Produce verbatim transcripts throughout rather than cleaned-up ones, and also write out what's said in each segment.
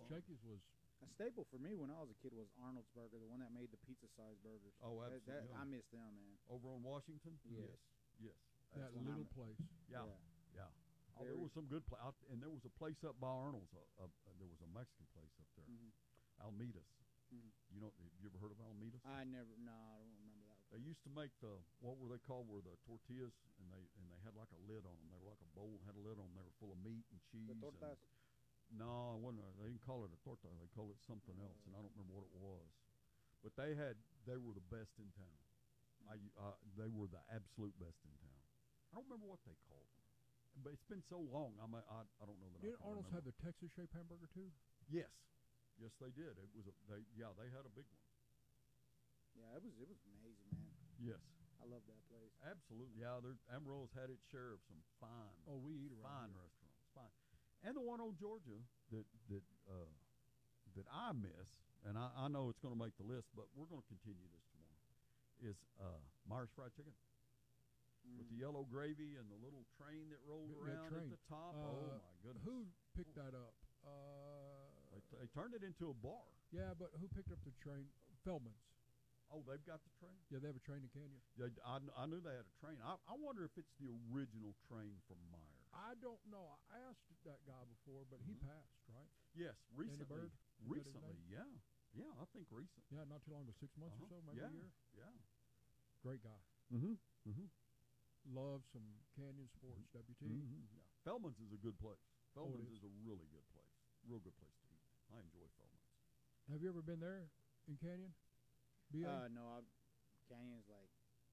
Shakey's was a staple for me when I was a kid was Arnold's Burger, the one that made the pizza-sized burgers. Oh, That- absolutely. that- I miss them, man. Over on Washington? Yes. Yes. that when little I'm- place. Yeah. Yeah. Yeah. Oh, there Very- was some good place, and there was a place up by Arnold's. Uh, uh, there was a Mexican place up there, Mhm. Almeida's. Mhm. You know, have you ever heard of Almeida's? I never. No, I don't remember that. They used to make the what were they called? Were the tortillas, and they and they had like a lid on them. They were like a bowl, had a lid on them. They were full of meat and cheese. The and- tortas. no, I wasn't. They didn't call it a torta. They called it something else, and I don't remember what it was. But they had they were the best in town. I uh, they were the absolute best in town. I don't remember what they called them, but it's been so long. I'm, I I don't know that. Did I can Arnold's remember. have the Texas shaped hamburger too? Yes, yes they did. It was a they yeah they had a big one. Yeah, it was. It was amazing, man. Yes, I love that place. absolutely. Yeah, they're- Amarillo's had its share of some fine. Oh, we eat around fine here. restaurants, fine. And the one on Georgia that that uh, that I miss, and I, I know it's going to make the list, but we're going to continue this tomorrow. Is uh, Myers Fried Chicken with the yellow gravy and the little train that rolled That around train. at the top. Uh, oh my goodness! Who picked that up? Uh, They, they turned it into a bar. yeah, but who picked up the train? Feldman's. Oh, they've got the train. Yeah, they have a train in Canyon. Yeah, I, I knew they had a train. I, I wonder if it's the original train from Myers. I don't know. I asked that guy before, but he Mhm. passed, right? Yes, recently. Bird? Is that his Recently, yeah, yeah. I think recent. Yeah, not too long ago, six months Uh-huh. or so, maybe yeah, a year. Yeah. Great guy. Mm-hmm. Mm-hmm. Loves some Canyon sports, W T. Mhm. Yeah. Feldman's is a good place. Feldman's is. is a really good place. Real good place to eat. I enjoy Feldman's. Have you ever been there in Canyon? B A? Uh, no, I, Canyon's like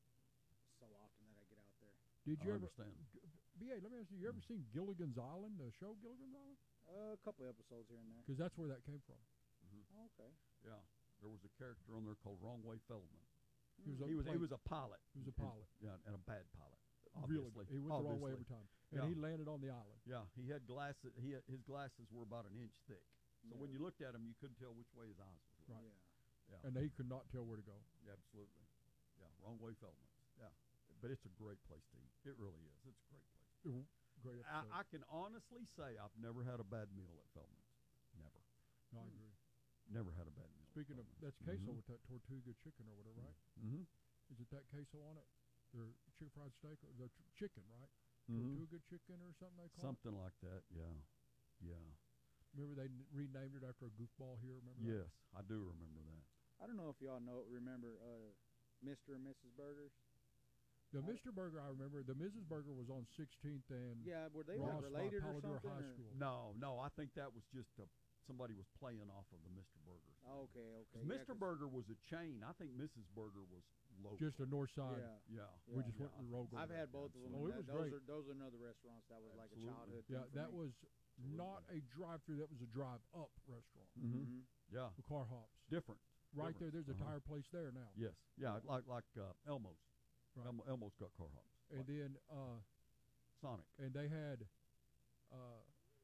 so often that I get out there. Did you I ever? understand. G- B A, let me ask you. You ever seen Gilligan's Island? The show Gilligan's Island? Uh, a couple episodes here and there. Because that's where that came from. Mm-hmm. Oh, okay. Yeah. There was a character on there called Wrong Way Feldman. He was. a He was he plane- was a pilot. He was a And- pilot. yeah, and a bad pilot. Really, Obviously. he went the wrong way Obviously. every time, and Yeah. he landed on the island. Yeah, he had glasses. He had, his glasses were about an inch thick. So when Yeah. you looked at him, you couldn't tell which way his eyes was Right. looking. Yeah. Yeah. And he could not tell where to go. Yeah, absolutely. Yeah, Wrong Way Feldman's. Yeah, but it's a great place to eat. It really is. It's a great place. Ooh, Great episode. I, I can honestly say I've never had a bad meal at Feldman's. Never. no, I agree. Never had a bad meal. Speaking at of, Feldman's. that's queso Mhm. with that Tortuga chicken or whatever, right? Mm-hmm. Is it that queso on it? Their chicken fried steak, or the tr- chicken, right? Mhm. Tortuga chicken or something they call Something like that. Yeah. Yeah. it. Remember they n- renamed it after a goofball here. Remember? that? Yes, I do remember that. I don't know if y'all know, remember uh, Mister and Missus Burgers. The I- Mister Burger I remember. The Missus Burger was on sixteenth and Yeah, were they Ross like related by or Pallador something? High or- School. No, no, I think that was just a, somebody was playing off of the Mister Burger. Oh, okay, okay. 'Cause yeah, Mister 'cause- Burger was a chain. I think Missus Burger was local. Just the north side. Yeah. Yeah. We Yeah. just went to the road. I've had both of them. Absolutely. Oh, it That- was those great. are those are another restaurants that was like a Absolutely. childhood. Yeah, thing for that me. was not a drive-through. That was a drive-up restaurant. Mm-hmm. Mhm. Yeah. The car hops. Different. Right Different. there. There's a Uh-huh. tire place there now. Yes. Yeah, like like uh, Elmo's. Right. Elmo, Elmo's got car hops. And Like then uh, Sonic. and they had uh,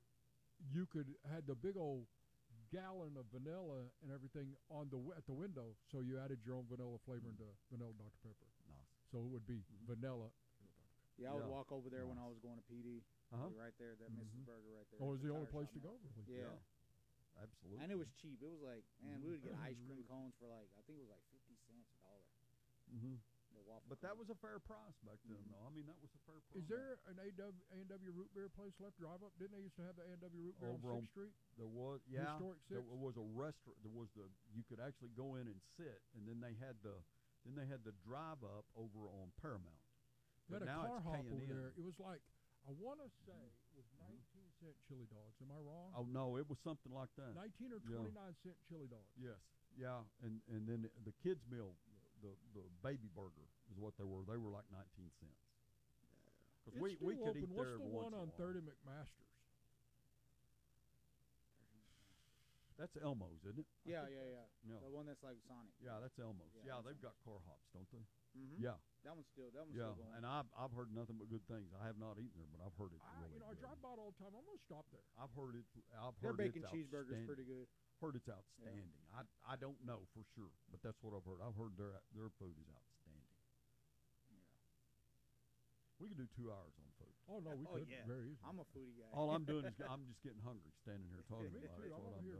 you could had the big old gallon of vanilla and everything on the wi- at the window, so you added your own vanilla flavor into vanilla Doctor Pepper. Nice. So it would be Mhm. vanilla. Yeah, I would Yeah. walk over there when I Nice. was going to P D. Uh-huh. Right there, that Missus Mhm. Burger right there. Oh, it was the the only tire place shop to now. go. Really. Yeah. Absolutely. And it was cheap. It was like, man, we would get Mhm. ice cream cones for like, I think it was like fifty cents a dollar. Mm-hmm. The waffle. But that cone. was a fair price back then, Mhm. though. I mean, that was a fair price. Is there an A W A and W root beer place left drive up? Didn't they used to have the A and W root beer Over on on- Sixth Street? There was, yeah. Historic There Six? was a restaurant. There was the you could actually go in and sit, and then they had the then they had the drive up over on Paramount. They had But a now car it's hop paying over in. there. It was like I want to say it was nineteen cent chili dogs. Am I wrong? Oh no, it was something like that. nineteen or Yeah. twenty-nine cent chili dogs. Yes, yeah, and and then the kids meal, the the baby burger is what they were. They were like nineteen cents. Because It's we still we could open. eat What's there the every one once in a on while. thirty McMaster's? That's Elmo's, isn't it? I Yeah, think yeah, yeah. that's- Yeah, The one that's like Sonic. yeah, that's Elmo's. Yeah, Yeah, that's they've Elmo's. got car hops, don't they? Mm-hmm. Yeah, That one's still. That one's yeah. still going. And I've I've heard nothing but good things. I have not eaten there, but I've heard it's I, really you know, I good. drive by it all the time. I'm gonna stop there. I've heard it. I've Their heard bacon it's cheeseburger's outstanding. pretty good. Heard it's outstanding. I I don't know for sure, but that's what I've heard. I've heard their their food is outstanding. Yeah. We could do two hours on food. Oh no, we Oh could yeah. very easily. I'm a foodie guy. All I'm doing is I'm just getting hungry, standing here talking Me about too. it. That's I'm what over I'm here doing.